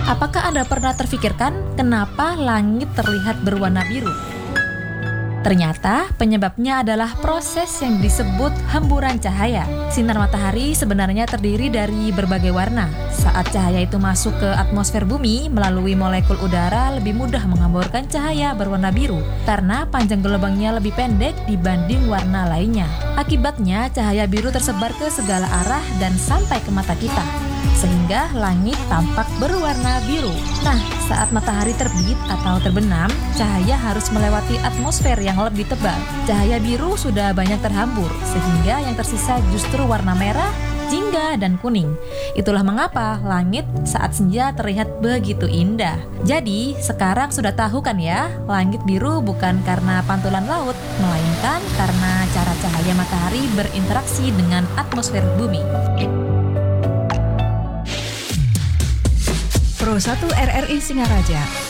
Apakah Anda pernah terfikirkan kenapa langit terlihat berwarna biru? Ternyata penyebabnya adalah proses yang disebut hemburan cahaya. Sinar matahari sebenarnya terdiri dari berbagai warna. Saat cahaya itu masuk ke atmosfer bumi melalui molekul udara, lebih mudah menghamburkan cahaya berwarna biru karena panjang gelombangnya lebih pendek dibanding warna lainnya. Akibatnya cahaya biru tersebar ke segala arah dan sampai ke mata kita, sehingga langit tampak berwarna biru. Nah, saat matahari terbit atau terbenam, cahaya harus melewati atmosfer yang lebih tebal. Cahaya biru sudah banyak terhambur, sehingga yang tersisa justru warna merah, jingga, dan kuning. Itulah mengapa langit saat senja terlihat begitu indah. Jadi, sekarang sudah tahu kan ya, langit biru bukan karena pantulan laut, melainkan karena cara cahaya matahari berinteraksi dengan atmosfer bumi. Pro 1 RRI Singaraja